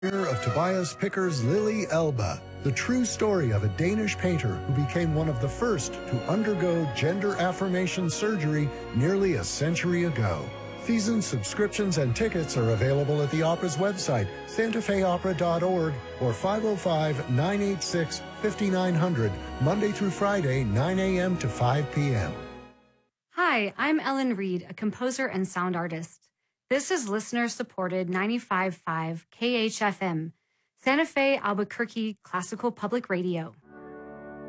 Of Tobias Picker's Lily Elba, the true story of a Danish painter who became one of the first to undergo gender affirmation surgery nearly a century ago. Season subscriptions and tickets are available at the opera's website, santafeopera.org, or 505-986-5900, Monday through Friday, 9 a.m. to 5 p.m. Hi, I'm Ellen Reed, a composer and sound artist. This is listener-supported 95.5 KHFM, Santa Fe, Albuquerque Classical Public Radio.